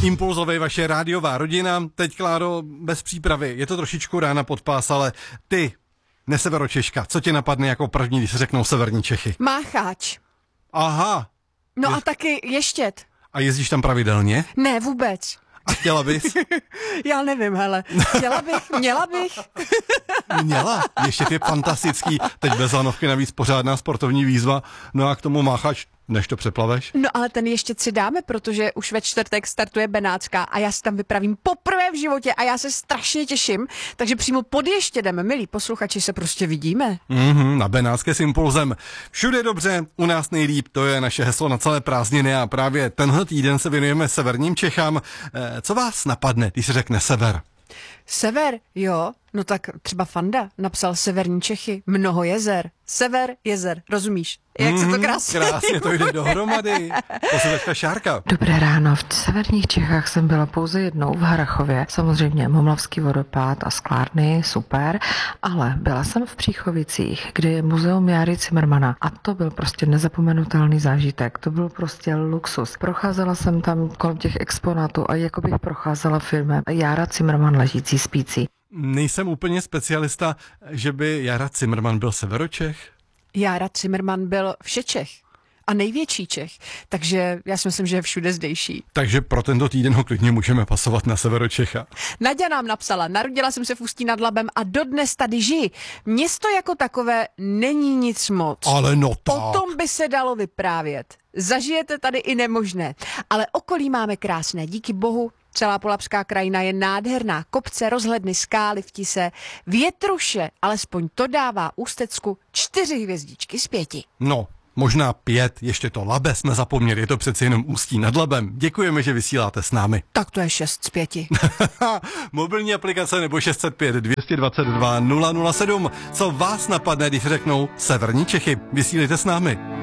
Impulzovej vaše rádiová rodina. Teď, Kláro, bez přípravy. Je to trošičku rána pod pás, ale ty, neseveročeška, co tě napadne jako první, když se řeknou severní Čechy? Mácháč. Aha. No a taky Ještěd. A jezdíš tam pravidelně? Ne, vůbec. A chtěla bys? Já nevím, hele. Měla bych. Měla. Ještě je fantastický. Teď bez lanovky navíc pořádná sportovní výzva. No a k tomu mácháč, než to přeplaveš? No ale ten ještě si dáme, protože už ve čtvrtek startuje Benátská a já si tam vypravím poprvé v životě a já se strašně těším. Takže přímo pod Ještědem, milí posluchači, se prostě vidíme. Na Benátské s Impulzem. Všude dobře, u nás nejlíp, to je naše heslo na celé prázdniny a právě tenhle týden se věnujeme severním Čechám. Co vás napadne, když se řekne sever? Sever, jo, no tak třeba Fanda napsal severní Čechy, mnoho jezer, sever, jezer, rozumíš? Jak se to krásně to jde dohromady. Posluchačka Šárka. Dobré ráno, v severních Čechách jsem byla pouze jednou v Harrachově, samozřejmě Momlavský vodopád a sklárny, super, ale byla jsem v Příchovicích, kde je muzeum Járy Cimrmana a to byl prostě nezapomenutelný zážitek, to byl prostě luxus. Procházela jsem tam kolem těch exponátů a jako bych procházela filmem Jára Cimrman ležící spící. Nejsem úplně specialista, že by Jára Cimrman byl severočech? Jára Cimrman byl všečech a největší Čech, takže já si myslím, že je všude zdejší. Takže pro tento týden ho klidně můžeme pasovat na severočecha. Naďa nám napsala, narodila jsem se v Ústí nad Labem a dodnes tady žiji. Město jako takové není nic moc. Ale no tak. O tom by se dalo vyprávět. Zažijete tady i nemožné, ale okolí máme krásné, díky bohu. Celá Polabská krajina je nádherná. Kopce, rozhledny, skály v Tise, větruše, alespoň to dává Ústecku 4 hvězdičky z 5. No, možná 5, ještě to Labe jsme zapomněli, je to přeci jenom Ústí nad Labem. Děkujeme, že vysíláte s námi. Tak to je 6 z 5. Mobilní aplikace nebo 605 222 007. Co vás napadne, když řeknou severní Čechy? Vysílejte s námi.